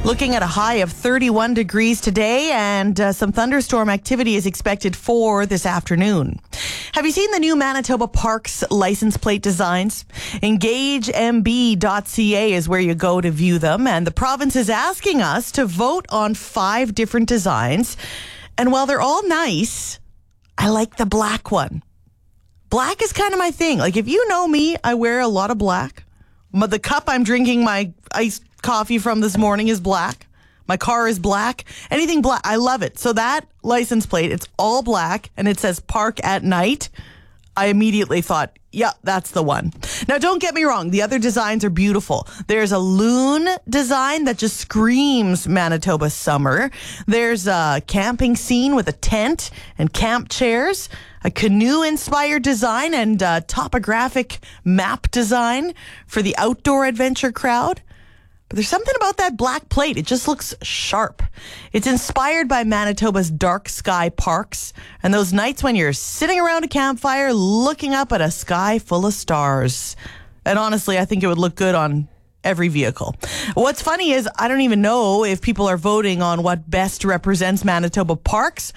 Looking at a high of 31 degrees today, and some thunderstorm activity is expected for this afternoon. Have you seen the new Manitoba Parks license plate designs? EngageMB.ca is where you go to view them, and the province is asking us to vote on 5 different designs. And while they're all nice, I like the black one. Black is kind of my thing. Like, if you know me, I wear a lot of black. The cup I'm drinking my iced coffee from this morning is black. My car is black. Anything black, I love it. So that license plate, it's all black, and it says park at night. I immediately thought, yeah, that's the one. Now, don't get me wrong. The other designs are beautiful. There's a loon design that just screams Manitoba summer. There's a camping scene with a tent and camp chairs, a canoe-inspired design, and a topographic map design for the outdoor adventure crowd. But there's something about that black plate. It just looks sharp. It's inspired by Manitoba's dark sky parks and those nights when you're sitting around a campfire looking up at a sky full of stars. And honestly, I think it would look good on every vehicle. What's funny is I don't even know if people are voting on what best represents Manitoba parks,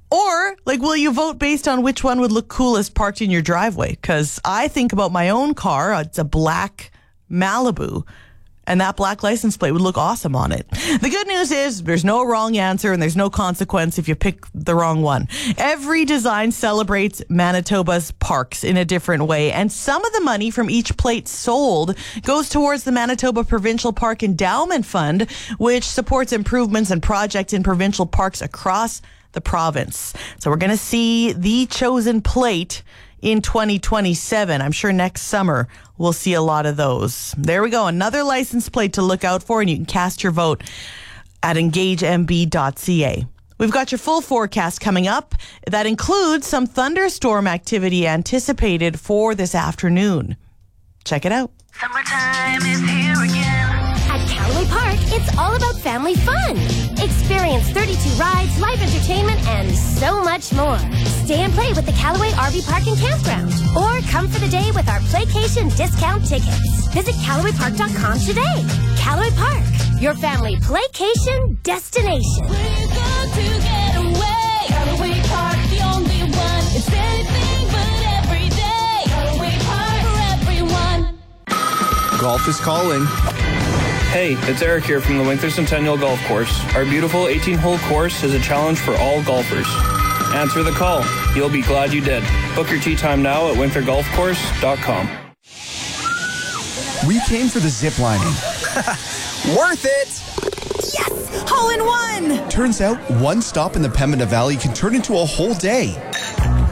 or will you vote based on which one would look coolest parked in your driveway? Because I think about my own car. It's a black Malibu. And that black license plate would look awesome on it. The good news is there's no wrong answer and there's no consequence if you pick the wrong one. Every design celebrates Manitoba's parks in a different way. And some of the money from each plate sold goes towards the Manitoba Provincial Park Endowment Fund, which supports improvements and projects in provincial parks across the province. So we're going to see the chosen plate in 2027. I'm sure next summer we'll see a lot of those. There we go. Another license plate to look out for, and you can cast your vote at EngageMB.ca. We've got your full forecast coming up. That includes some thunderstorm activity anticipated for this afternoon. Check it out. Summertime is here again. At Callaway Park, it's all about family fun. Experience 32 rides, live entertainment, and so much more. Stay and play with the Callaway RV Park and Campground. Or come for the day with our Playcation discount tickets. Visit CallawayPark.com today. Callaway Park, your family playcation destination. We're going to get away. Callaway Park, the only one. It's anything but every day. Callaway Park for everyone. Golf is calling. Hey, it's Eric here from the Winkler Centennial Golf Course. Our beautiful 18-hole course is a challenge for all golfers. Answer the call. You'll be glad you did. Book your tee time now at winklergolfcourse.com. We came for the zip lining. Worth it! Yes! Hole in one! Turns out one stop in the Pembina Valley can turn into a whole day.